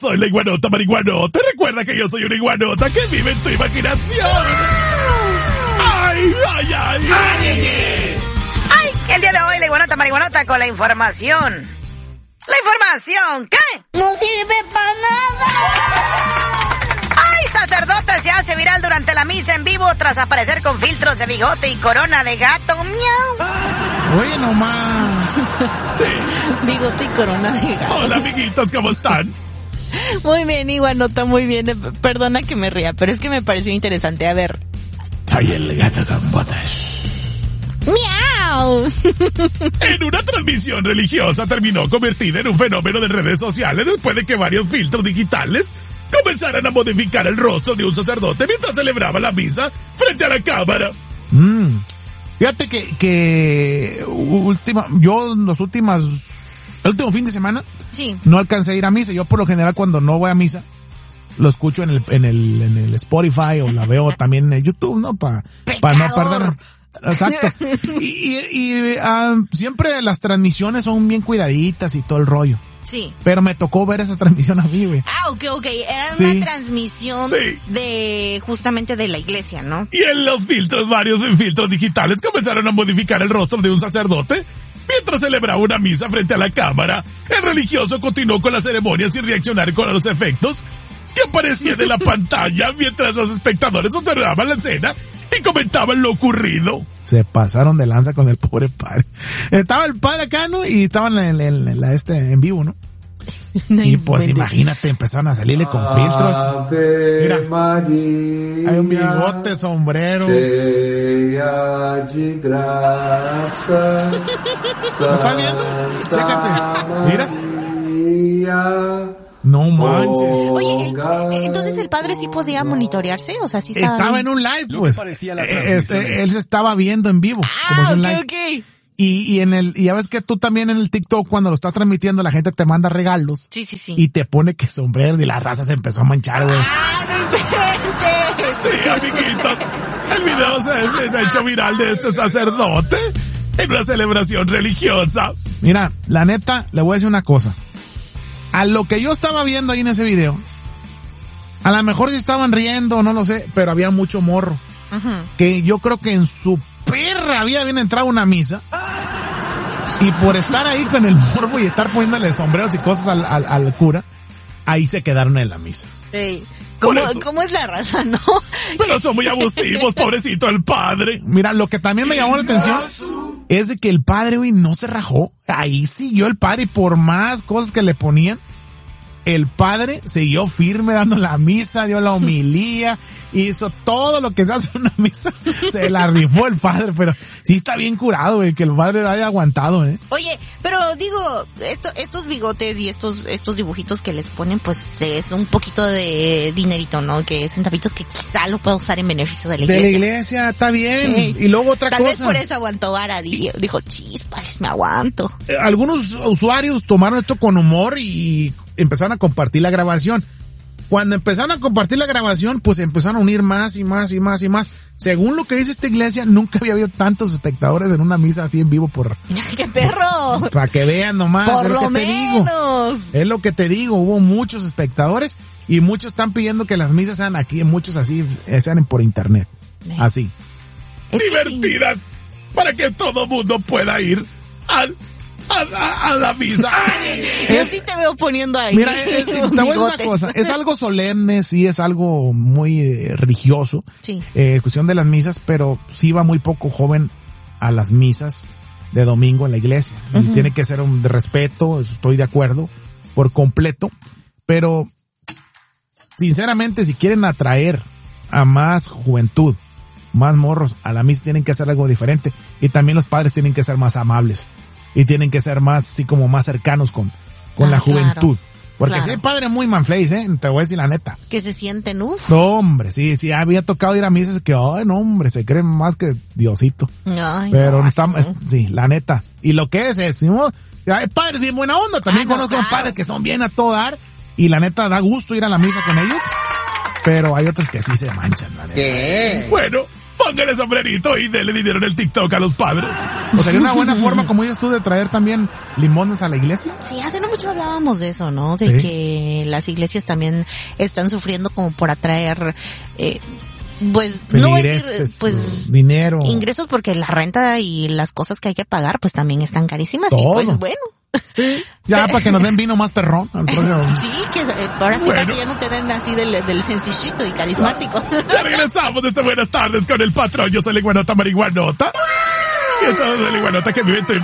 Soy la iguanota marihuanota. Recuerda que yo soy una iguanota que vive en tu imaginación. ¡Ay, ay, ay! ¡Ay! El día de hoy la iguanota marihuanota con la información. ¿La información qué? No sirve para nada. ¡Ay! Sacerdote se hace viral durante la misa en vivo tras aparecer con filtros de bigote y corona de gato. ¡Miau! Oye, nomás. Bigote y corona de gato. Hola, amiguitos, ¿cómo están? Muy bien, iguanota, muy bien. Perdona que me ría, pero es que me pareció interesante. A ver. Soy el gato con botas. ¡Miau! En una transmisión religiosa terminó convertida en un fenómeno de redes sociales después de que varios filtros digitales comenzaran a modificar el rostro de un sacerdote mientras celebraba la misa frente a la cámara. Fíjate que el último fin de semana Sí. no alcancé a ir a misa. Yo por lo general cuando no voy a misa lo escucho en el Spotify o la veo también en el YouTube, ¿no? Para no perder. Exacto. Y siempre las transmisiones son bien cuidaditas y todo el rollo. Sí. Pero me tocó ver esa transmisión a mí, güey. Ok. Era Sí. una transmisión Sí. de justamente de la iglesia, ¿no? Y en los filtros, varios filtros digitales comenzaron a modificar el rostro de un sacerdote mientras celebraba una misa frente a la cámara. El religioso continuó con la ceremonia sin reaccionar con los efectos que aparecían en la pantalla mientras los espectadores observaban la escena y comentaban lo ocurrido. Se pasaron de lanza con el pobre padre. Estaba el padre acá, ¿no? Y estaban en vivo, ¿no? Y pues imagínate, empezaron a salirle con filtros. Mira, hay un bigote, sombrero. ¿Lo estás viendo? Chécate. Mira. No manches. Oye, entonces el padre sí podía monitorearse, o sea, sí estaba en un live, pues. Él se estaba viendo en vivo. como es un live. Ok. Y ya ves que tú también en el TikTok cuando lo estás transmitiendo la gente te manda regalos. Sí. Y te pone que sombreros y la raza se empezó a manchar, güey. Sí, amiguitos, el video se ha hecho viral de este sacerdote en una celebración religiosa. Mira, la neta, le voy a decir una cosa. A lo que yo estaba viendo ahí en ese video, a lo mejor sí estaban riendo, no lo sé, pero había mucho morro. Que yo creo que en su perra había bien entrado una misa. Y por estar ahí con el morbo y estar poniéndole sombreros y cosas al cura, ahí se quedaron en la misa. Hey. Por eso. ¿Cómo es la raza, no? Pero son muy abusivos, pobrecito el padre. Mira, lo que también me llamó la atención es de que el padre, güey, no se rajó. Ahí siguió el padre y por más cosas que le ponían, el padre siguió firme dando la misa, dio la homilía, hizo todo lo que se hace en una misa. Se la rifó el padre, pero sí está bien curado, güey, que el padre haya aguantado, Oye, pero digo, estos bigotes y estos dibujitos que les ponen, pues es un poquito de dinerito, ¿no? Que centavitos que quizá lo pueda usar en beneficio de la iglesia. De la iglesia, está bien. Sí. Y luego otra Tal cosa. vez por eso aguantó vara, dijo, chispas, me aguanto. Algunos usuarios tomaron esto con humor y empezaron a compartir la grabación. Cuando empezaron a compartir la grabación, pues empezaron a unir más y más y más y más. Según lo que dice esta iglesia, nunca había habido tantos espectadores en una misa así en vivo ¡Qué perro! para que vean nomás. Por es lo que te digo. menos. Es lo que te digo, hubo muchos espectadores y muchos están pidiendo que las misas sean aquí, muchos así, sean por internet. Así. Es que Divertidas, para que todo mundo pueda ir a la misa. Yo sí te veo poniendo ahí. Mira, te voy a decir una bigotes. cosa, es algo solemne, sí, es algo muy religioso, Sí. cuestión de las misas, pero sí va muy poco joven a las misas de domingo en la iglesia. Y tiene que ser de respeto, estoy de acuerdo, por completo, pero sinceramente si quieren atraer a más juventud, más morros a la misa, tienen que hacer algo diferente, y también los padres tienen que ser más amables. Y tienen que ser más, así como más cercanos con la juventud. Porque claro. si hay padres muy manflays, te voy a decir la neta. Que se sienten, No, hombre, sí, había tocado ir a misas que, ay, no, hombre, se creen más que Diosito. Ay, Pero no, estamos, sí, la neta. Y lo que es, ¿no? Hay padres bien buena onda, también conozco padres que son bien a todo dar, y la neta da gusto ir a la misa con ellos, pero hay otros que sí se manchan, la neta. Bueno, póngale sombrerito y dele dinero en el TikTok a los padres. O sería una buena forma, como dices tú, de traer también limones a la iglesia. Sí, hace no mucho hablábamos de eso, ¿no? De que las iglesias también están sufriendo como por atraer, pues, no voy a decir, pues, dinero, ingresos, porque la renta y las cosas que hay que pagar, pues también están carísimas. Todo. Y pues bueno. Sí, ya para que nos den vino más perrón. Sí, que ahora sí que ya no te den así del sencillito y carismático. Ya regresamos desde Buenas Tardes con el patrón. Yo soy la iguanota marihuanota. Y esto es la iguanota que vive en tu